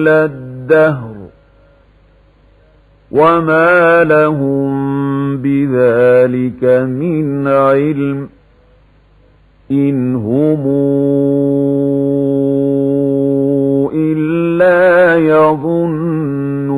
الدهر وما لهم بذلك من علم إن هم إلا يظنون